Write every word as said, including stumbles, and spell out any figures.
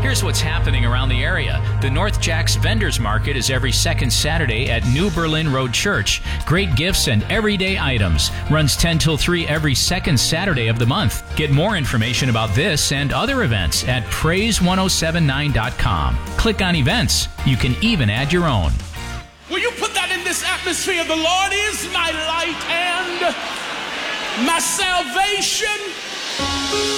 Here's what's happening around the area. The North Jacks Vendors Market is every second Saturday at New Berlin Road Church. Great gifts and everyday items. Runs ten till three every second Saturday of the month. Get more information about this and other events at praise ten seventy-nine dot com. Click on events. You can even add your own. Will you put that in this atmosphere? The Lord is my light and my salvation.